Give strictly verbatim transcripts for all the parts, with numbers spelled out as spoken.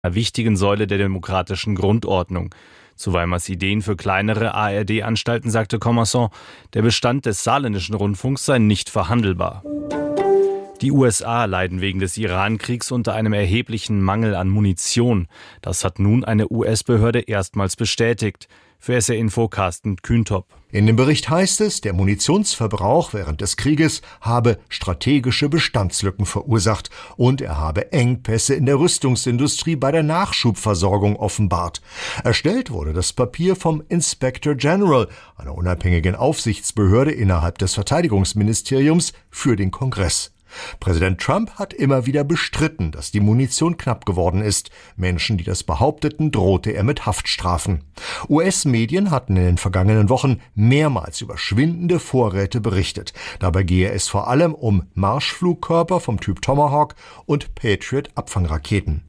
einer wichtigen Säule der demokratischen Grundordnung. Zu Weimars Ideen für kleinere A R D-Anstalten sagte Commerson, der Bestand des saarländischen Rundfunks sei nicht verhandelbar. Die U S A leiden wegen des Iran-Kriegs unter einem erheblichen Mangel an Munition. Das hat nun eine U S-Behörde erstmals bestätigt. Für S R Info Carsten Kühntop. In dem Bericht heißt es, der Munitionsverbrauch während des Krieges habe strategische Bestandslücken verursacht und er habe Engpässe in der Rüstungsindustrie bei der Nachschubversorgung offenbart. Erstellt wurde das Papier vom Inspector General, einer unabhängigen Aufsichtsbehörde innerhalb des Verteidigungsministeriums, für den Kongress. Präsident Trump hat immer wieder bestritten, dass die Munition knapp geworden ist. Menschen, die das behaupteten, drohte er mit Haftstrafen. U S-Medien hatten in den vergangenen Wochen mehrmals über schwindende Vorräte berichtet. Dabei gehe es vor allem um Marschflugkörper vom Typ Tomahawk und Patriot-Abfangraketen.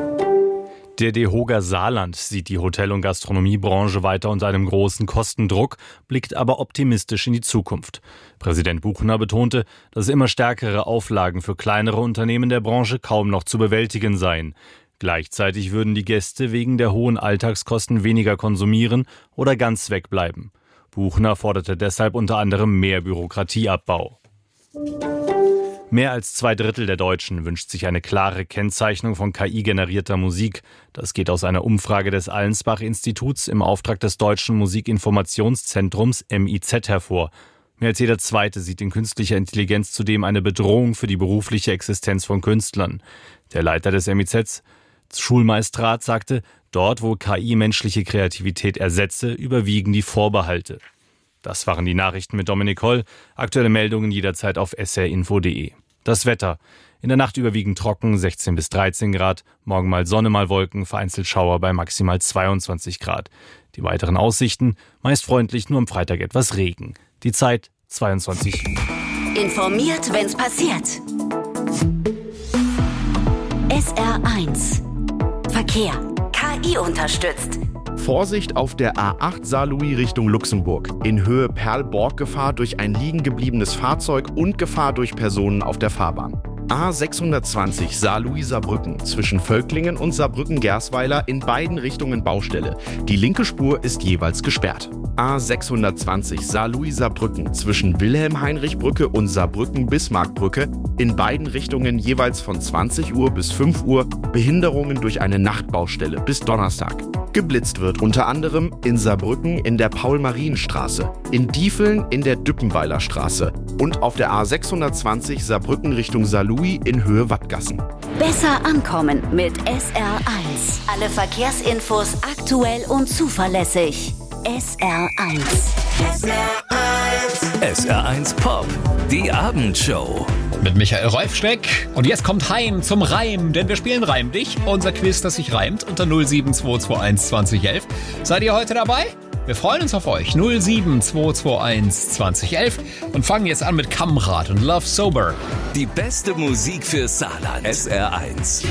Der DEHOGA Saarland sieht die Hotel- und Gastronomiebranche weiter unter einem großen Kostendruck, blickt aber optimistisch in die Zukunft. Präsident Buchner betonte, dass immer stärkere Auflagen für kleinere Unternehmen der Branche kaum noch zu bewältigen seien. Gleichzeitig würden die Gäste wegen der hohen Alltagskosten weniger konsumieren oder ganz wegbleiben. Buchner forderte deshalb unter anderem mehr Bürokratieabbau. Mehr als zwei Drittel der Deutschen wünscht sich eine klare Kennzeichnung von K I-generierter Musik. Das geht aus einer Umfrage des Allensbach-Instituts im Auftrag des Deutschen Musikinformationszentrums M I Z hervor. Mehr als jeder Zweite sieht in künstlicher Intelligenz zudem eine Bedrohung für die berufliche Existenz von Künstlern. Der Leiter des M I Z, Schulmeistrat, sagte, dort, wo K I menschliche Kreativität ersetze, überwiegen die Vorbehalte. Das waren die Nachrichten mit Dominik Holl. Aktuelle Meldungen jederzeit auf s r info punkt d e. Das Wetter. In der Nacht überwiegend trocken, sechzehn bis dreizehn Grad. Morgen mal Sonne, mal Wolken, vereinzelt Schauer bei maximal zweiundzwanzig Grad. Die weiteren Aussichten, meist freundlich, nur am Freitag etwas Regen. Die Zeit zweiundzwanzig Uhr. Informiert, wenn's passiert. S R eins. Verkehr. K I unterstützt. Vorsicht auf der A acht Saarlouis Richtung Luxemburg. In Höhe Perl-Borg-Gefahr durch ein liegen gebliebenes Fahrzeug und Gefahr durch Personen auf der Fahrbahn. A sechshundertzwanzig Saarlouis-Saarbrücken zwischen Völklingen und Saarbrücken-Gersweiler in beiden Richtungen Baustelle. Die linke Spur ist jeweils gesperrt. A sechshundertzwanzig Saarlouis-Saarbrücken zwischen Wilhelm-Heinrich-Brücke und Saarbrücken-Bismarck-Brücke in beiden Richtungen jeweils von zwanzig Uhr bis fünf Uhr. Behinderungen durch eine Nachtbaustelle bis Donnerstag. Geblitzt wird unter anderem in Saarbrücken in der Paul-Marien-Straße, in Diefeln in der Düppenweiler Straße und auf der A sechshundertzwanzig Saarbrücken Richtung Saarlouis in Höhe Wattgassen. Besser ankommen mit S R eins. Alle Verkehrsinfos aktuell und zuverlässig. S R eins. S R eins. S R eins Pop, die Abendshow. Mit Michael Reufschneck. Und jetzt kommt Heim zum Reim, denn wir spielen Reim dich, unser Quiz, das sich reimt, unter null sieben zwei zwei eins zwanzig elf. Seid ihr heute dabei? Wir freuen uns auf euch. null sieben zwei zwei eins zwanzig elf und fangen jetzt an mit Kamrat und Love Sober. Die beste Musik für Saarland. S R eins.